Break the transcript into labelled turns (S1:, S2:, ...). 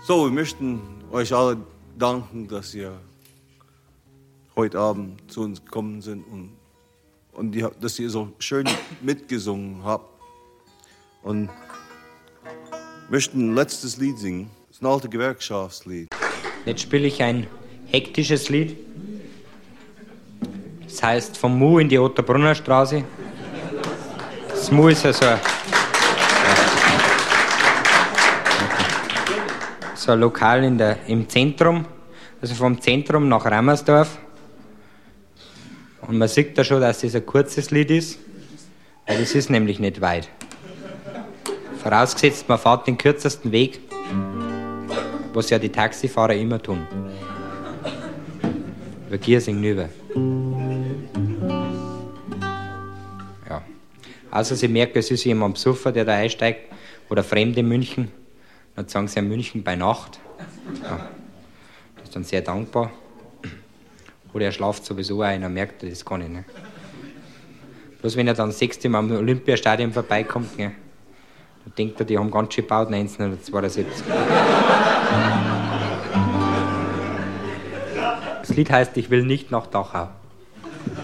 S1: So, wir möchten euch alle danken, dass ihr heute Abend zu uns gekommen sind und dass ihr so schön mitgesungen habt. Und möchten ein letztes Lied singen. Das ist ein altes Gewerkschaftslied.
S2: Jetzt spiele ich ein hektisches Lied. Das heißt vom Mu in die Otterbrunner Straße. Das Mu ist ja so ein Lokal im Zentrum, also vom Zentrum nach Rammersdorf. Und man sieht da schon, dass das ein kurzes Lied ist, weil das ist nämlich nicht weit. Vorausgesetzt, man fährt den kürzesten Weg, was ja die Taxifahrer immer tun. Über Giersing rüber. Ja. Also Sie merken, es ist jemand besoffen, der da einsteigt, oder Fremde in München. Dann sagen sie in München bei Nacht. Ja. Das ist dann sehr dankbar. Oder er schlaft sowieso ein, dann merkt er das gar nicht. Ne? Bloß wenn er dann das 6. Mal am Olympiastadion vorbeikommt, ne? Dann denkt er, die haben ganz schön gebaut, 1972. Das Lied heißt, ich will nicht nach Dachau.